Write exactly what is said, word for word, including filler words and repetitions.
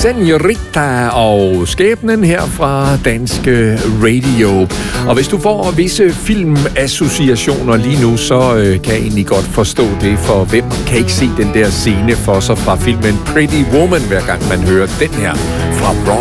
Senorita og Skæbnen her fra Danske Radio. Og hvis du får visse filmassociationer lige nu, så øh, kan jeg egentlig godt forstå det, for hvem kan ikke se den der scene for sig fra filmen Pretty Woman, hver gang man hører den her fra Broadway.